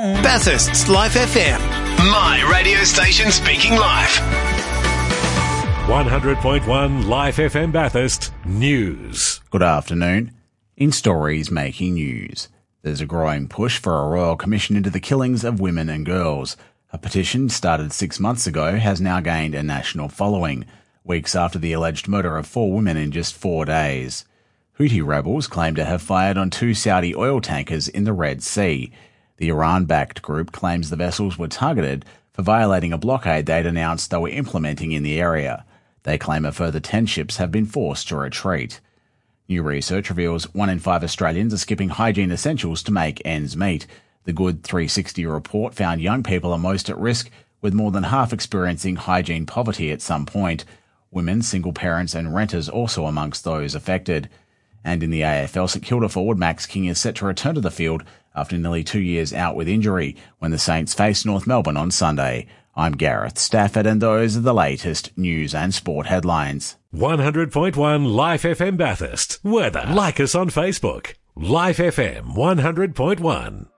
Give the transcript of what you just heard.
Bathurst's Life FM. My radio station speaking live. 100.1 Life FM Bathurst News. Good afternoon. In stories making news, there's a growing push for a royal commission into the killings of women and girls. A petition started 6 months ago has now gained a national following, weeks after the alleged murder of 4 women in just 4 days. Houthi rebels claim to have fired on 2 Saudi oil tankers in the Red Sea. The Iran-backed group claims the vessels were targeted for violating a blockade they'd announced they were implementing in the area. They claim a further 10 ships have been forced to retreat. New research reveals 1 in 5 Australians are skipping hygiene essentials to make ends meet. The Good 360 report found young people are most at risk, with more than half experiencing hygiene poverty at some point. Women, single parents and renters also amongst those affected. And in the AFL, St Kilda forward Max King is set to return to the field after nearly 2 years out with injury when the Saints face North Melbourne on Sunday. I'm Gareth Stafford and those are the latest news and sport headlines. 100.1 Life FM Bathurst. Weather. Like us on Facebook. Life FM 100.1.